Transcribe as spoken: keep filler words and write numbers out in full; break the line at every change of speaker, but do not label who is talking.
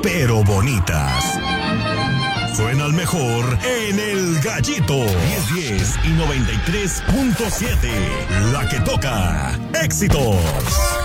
pero bonitas. Suena el mejor en El Gallito. diez diez y noventa y tres punto siete. La que toca. Éxitos.